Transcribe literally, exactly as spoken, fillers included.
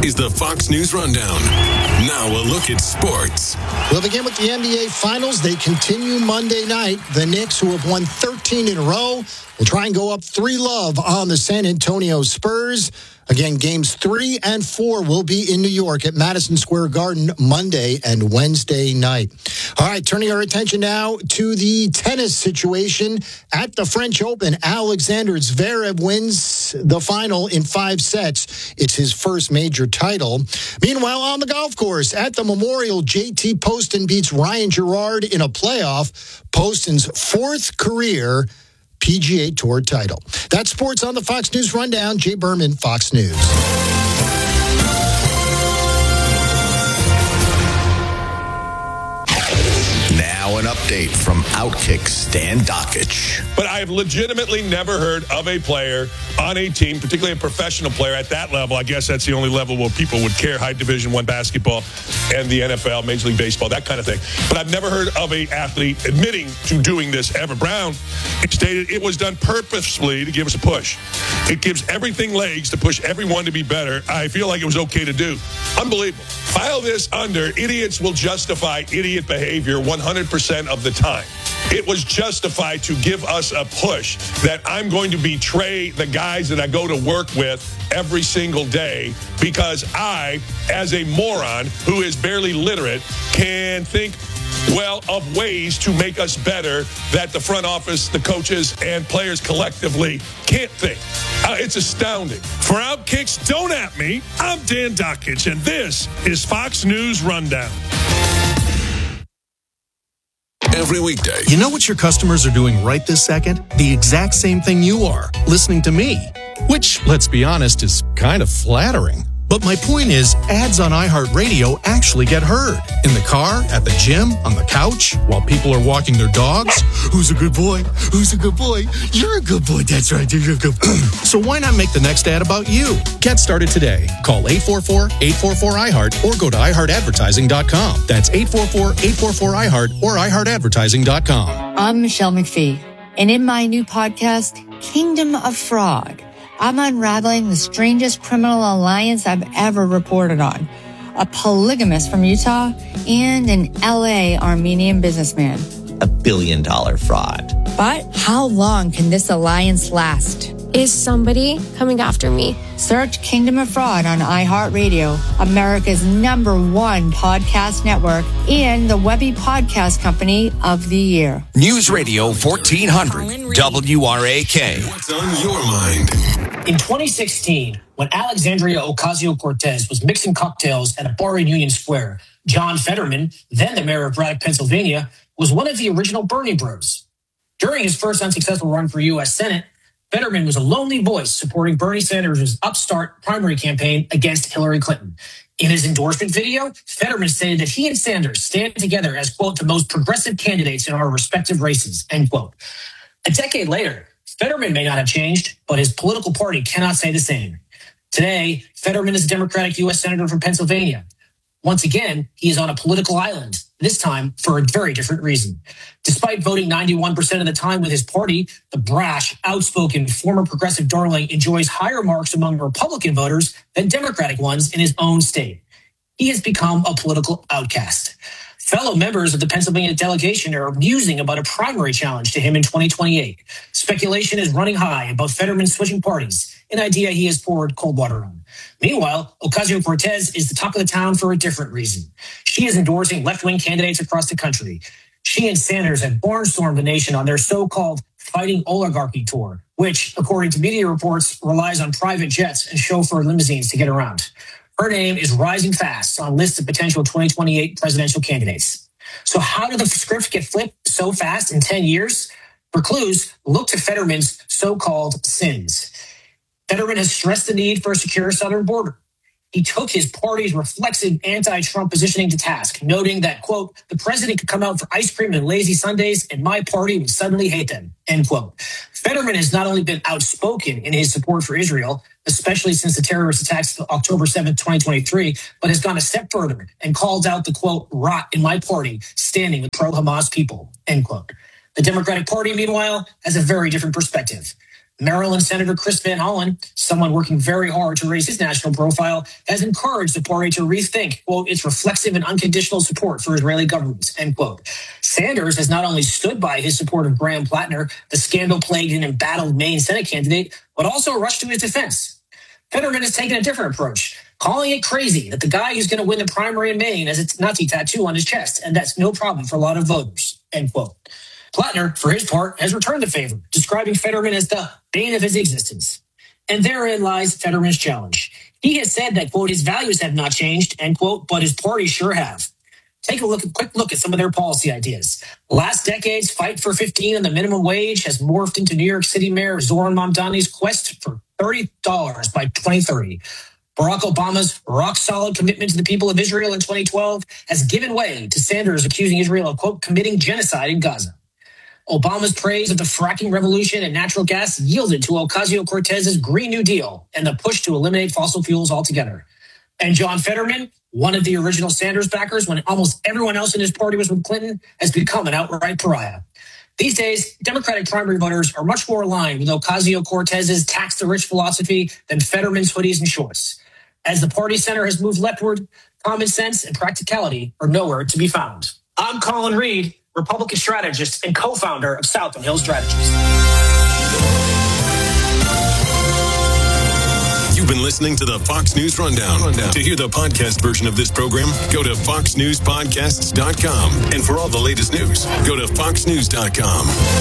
is the Fox News Rundown. Now a look at sports. We'll begin with the N B A Finals. They continue Monday night. The Knicks, who have won thirteen in a row, will try and go up three love on the San Antonio Spurs. Again, games three and four will be in New York at Madison Square Garden Monday and Wednesday night. All right, turning our attention now to the tennis situation at the French Open. Alexander Zverev wins the final in five sets. It's his first major title. Meanwhile, on the golf course at the Memorial, J T Poston beats Ryan Gerard in a playoff. Poston's fourth career P G A Tour title. That's sports on the Fox News Rundown. Jay Berman, Fox News. Now an update from Outkick Stan Dockich. But I have legitimately never heard of a player on a team, particularly a professional player at that level. I guess that's the only level where people would care, high Division One basketball and the N F L, Major League Baseball, that kind of thing. But I've never heard of an athlete admitting to doing this ever. Brown stated it was done purposefully to give us a push. It gives everything legs to push everyone to be better. I feel like it was okay to do. Unbelievable. File this under idiots will justify idiot behavior one hundred percent of the time. It was justified to give us a push that I'm going to betray the guys that I go to work with every single day because I, as a moron who is barely literate, can think, well, of ways to make us better that the front office, the coaches, and players collectively can't think. Uh, it's astounding. For Outkicks, don't at me. I'm Dan Dockich, and this is Fox News Rundown. Every weekday. You know what your customers are doing right this second? The exact same thing you are, listening to me. Which, let's be honest, is kind of flattering. But my point is, ads on iHeartRadio actually get heard. In the car, at the gym, on the couch, while people are walking their dogs. Who's a good boy? Who's a good boy? You're a good boy. That's right. You're a good boy. So why not make the next ad about you? Get started today. Call eight four four, eight four four, I heart or go to i heart advertising dot com. That's eight four four, eight four four, I heart or i heart advertising dot com. I'm Michelle McPhee, and in my new podcast, Kingdom of Fraud, I'm unraveling the strangest criminal alliance I've ever reported on. A polygamist from Utah and an L A Armenian businessman. A billion dollar fraud. But how long can this alliance last? Is somebody coming after me? Search Kingdom of Fraud on iHeartRadio, America's number one podcast network, and the Webby Podcast Company of the Year. News Radio fourteen hundred W R A K. What's on your mind? In twenty sixteen, when Alexandria Ocasio-Cortez was mixing cocktails at a bar in Union Square, John Fetterman, then the mayor of Braddock, Pennsylvania, was one of the original Bernie bros. During his first unsuccessful run for U S Senate, Fetterman was a lonely voice supporting Bernie Sanders' upstart primary campaign against Hillary Clinton. In his endorsement video, Fetterman stated that he and Sanders stand together as, quote, the most progressive candidates in our respective races, end quote. A decade later, Fetterman may not have changed, but his political party cannot say the same. Today, Fetterman is a Democratic U S Senator from Pennsylvania. Once again, he is on a political island, this time for a very different reason. Despite voting ninety-one percent of the time with his party, the brash, outspoken, former progressive darling enjoys higher marks among Republican voters than Democratic ones in his own state. He has become a political outcast. Fellow members of the Pennsylvania delegation are musing about a primary challenge to him in twenty twenty-eight. Speculation is running high about Fetterman switching parties, an idea he has poured cold water on. Meanwhile, Ocasio-Cortez is the talk of the town for a different reason. She is endorsing left-wing candidates across the country. She and Sanders have barnstormed the nation on their so-called Fighting Oligarchy tour, which, according to media reports, relies on private jets and chauffeur limousines to get around. Her name is rising fast on lists of potential twenty twenty-eight presidential candidates. So how did the script get flipped so fast in ten years? For clues, look to Fetterman's so-called sins. Fetterman has stressed the need for a secure southern border. He took his party's reflexive anti-Trump positioning to task, noting that, quote, the president could come out for ice cream and lazy Sundays and my party would suddenly hate them, end quote. Fetterman has not only been outspoken in his support for Israel, especially since the terrorist attacks of October seventh, twenty twenty-three, but has gone a step further and called out the, quote, rot in my party standing with pro-Hamas people, end quote. The Democratic Party, meanwhile, has a very different perspective. Maryland Senator Chris Van Hollen, someone working very hard to raise his national profile, has encouraged the party to rethink, quote, its reflexive and unconditional support for Israeli governments, end quote. Sanders has not only stood by his support of Graham Plattner, the scandal-plagued and embattled Maine Senate candidate, but also rushed to his defense. Fetterman has taken a different approach, calling it crazy that the guy who's going to win the primary in Maine has a Nazi tattoo on his chest, and that's no problem for a lot of voters, end quote. Plattner, for his part, has returned the favor, describing Fetterman as the bane of his existence. And therein lies Fetterman's challenge. He has said that, quote, his values have not changed, end quote, but his party sure have. Take a look, a quick look at some of their policy ideas. Last decade's fight for fifteen on the minimum wage has morphed into New York City Mayor Zoran Mamdani's quest for thirty dollars by twenty thirty. Barack Obama's rock-solid commitment to the people of Israel in twenty twelve has given way to Sanders accusing Israel of, quote, committing genocide in Gaza. Obama's praise of the fracking revolution and natural gas yielded to Ocasio-Cortez's Green New Deal and the push to eliminate fossil fuels altogether. And John Fetterman, one of the original Sanders backers when almost everyone else in his party was with Clinton, has become an outright pariah. These days, Democratic primary voters are much more aligned with Ocasio-Cortez's tax-the-rich philosophy than Fetterman's hoodies and shorts. As the party center has moved leftward, common sense and practicality are nowhere to be found. I'm Colin Reed, Republican strategist and co-founder of Southern Hill Strategies. You've been listening to the Fox News Rundown. Rundown. To hear the podcast version of this program, go to fox news podcasts dot com. And for all the latest news, go to fox news dot com.